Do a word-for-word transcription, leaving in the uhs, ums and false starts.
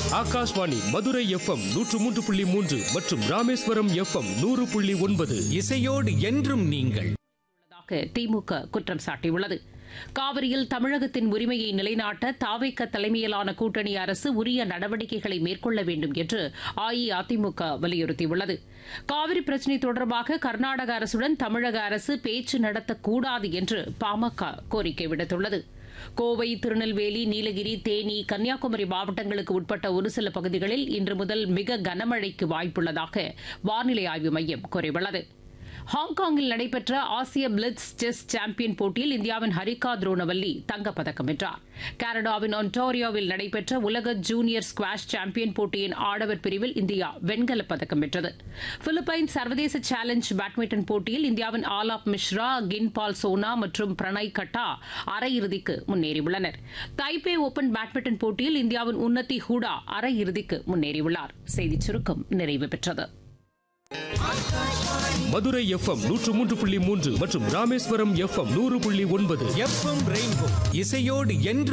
Akashvani Madurai FM நூற்று மூன்று புள்ளி மூன்று மற்றும் ராமேஸ்வரம் எஃப்எம் நூறு புள்ளி ஒன்பது. இசையோடு என்றும் நீங்கள். திமுக குற்றம் சாட்டியுள்ளது. காவிரியில் தமிழகத்தின் உரிமையை நிலைநாட்ட தாவேக தலைமையிலான கூட்டணி அரசு உரிய நடவடிக்கைகளை மேற்கொள்ள வேண்டும் என்று அஇஅதிமுக வலியுறுத்தியுள்ளது. காவிரி பிரச்சினை தொடர்பாக கர்நாடக அரசுடன் தமிழக அரசு பேச்சு நடத்தக்கூடாது என்று பாமக கோரிக்கை விடுத்துள்ளது. கோவை, திருநெல்வேலி, நீலகிரி, தேனி, கன்னியாகுமரி மாவட்டங்களுக்கு உட்பட்ட ஒரு சில பகுதிகளில் இன்று முதல் மிக கனமழைக்கு வாய்ப்புள்ளதாக வானிலை ஆய்வு மையம் கூறியுள்ளது. ஹாங்காங்கில் நடைபெற்ற ஆசிய பிளிட்ஸ் செஸ் சாம்பியன் போட்டியில் இந்தியாவின் ஹரிகா துரோணவல்லி தங்கப்பதக்கம் வென்றார். கனடாவின் ஒன்டாரியோவில் நடைபெற்ற உலக ஜூனியர் ஸ்குவாஷ் சாம்பியன் போட்டியின் ஆடவர் பிரிவில் இந்தியா வெண்கலப் பதக்கம் வென்றது. பிலிப்பைன்ஸ் சர்வதேச சேலஞ்ச் பேட்மிண்டன் போட்டியில் இந்தியாவின் ஆலாப் மிஸ்ரா, கின்பால் சோனா மற்றும் பிரணய் கட்டா அரையிறுதிக்கு முன்னேறியுள்ளனர். தைபே ஓபன் பேட்மிண்டன் போட்டியில் இந்தியாவின் உன்னதி ஹூடா அரையிறுதிக்கு முன்னேறியுள்ளார். செய்திச் சுருக்கம் நிறைவு பெற்றது. மதுரை எஃப்எம் நூற்று மூன்று புள்ளி மூன்று மற்றும் ராமேஸ்வரம் எஃப்எம் நூறு புள்ளி ஒன்பது. எஃப்எம் ரெயின்போ இசையோடு என்றும்